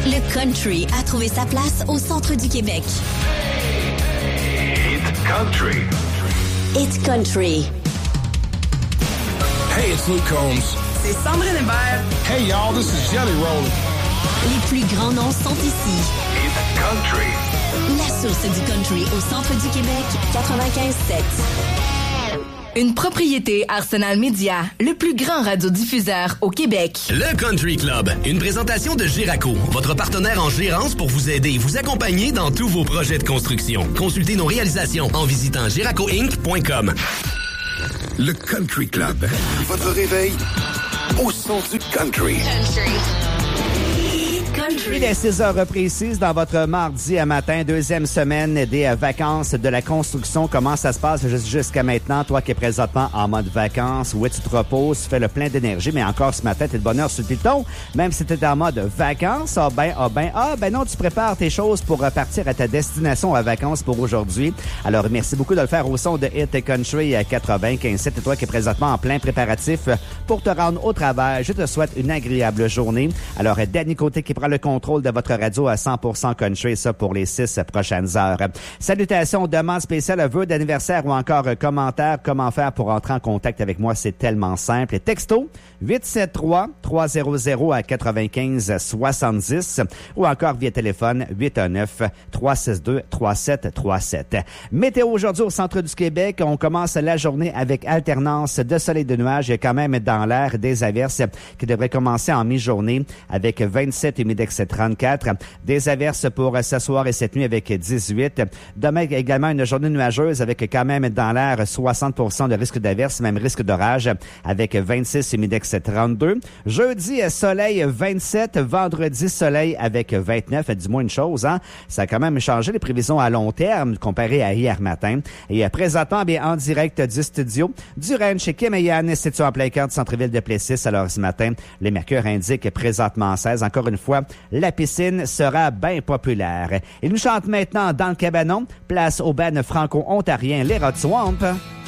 Le country a trouvé sa place au centre du Québec. It's country. It's country. Hey, it's Luke Combs. C'est Sandrine Hébert. Hey, y'all, this is Jelly Roll. Les plus grands noms sont ici. It's country. La source du country au centre du Québec, 95.7. Une propriété Arsenal Media, le plus grand radiodiffuseur au Québec. Le Country Club, une présentation de Géraco, votre partenaire en gérance pour vous aider et vous accompagner dans tous vos projets de construction. Consultez nos réalisations en visitant geracoinc.com. Le Country Club. Votre réveil au son du country. Il est 6 heures précises dans votre mardi à matin, deuxième semaine des vacances de la construction. Comment ça se passe jusqu'à maintenant? Toi qui es présentement en mode vacances, où tu te reposes, tu fais le plein d'énergie, mais encore ce matin, t'es de bonne heure sur le piton. Même si t'es en mode vacances, ben non, tu prépares tes choses pour partir à ta destination à vacances pour aujourd'hui. Alors, merci beaucoup de le faire au son de Hit Country 95.7. Et toi qui es présentement en plein préparatif pour te rendre au travail, je te souhaite une agréable journée. Alors, Danny Côté qui prend le contrôle de votre radio à 100% country, ça pour les 6 prochaines heures. Salutations, demandes spéciales, vœux d'anniversaire ou encore commentaires. Comment faire pour entrer en contact avec moi? C'est tellement simple. Texto 873-300-9570 ou encore via téléphone 819-362-3737. Météo aujourd'hui au centre du Québec. On commence la journée avec alternance de soleil et de nuages. Il y a quand même dans l'air des averses qui devraient commencer en mi-journée avec 27 humidex 34. Des averses pour ce soir et cette nuit avec 18. Demain également une journée nuageuse avec quand même dans l'air 60% de risque d'averse, même risque d'orage avec 26 humidex 32. Jeudi, soleil 27. Vendredi, soleil avec 29. Dis-moi une chose, hein? Ça a quand même changé les prévisions à long terme comparé à hier matin. Et présentement, bien en direct du studio du ranch chez Kim et Yann, situé en plein cœur du centre-ville de Plessis. Alors ce matin, les mercures indiquent présentement 16. Encore une fois, la piscine sera bien populaire. Il nous chante maintenant dans le cabanon, place au band franco-ontarien Les Rod Swamp.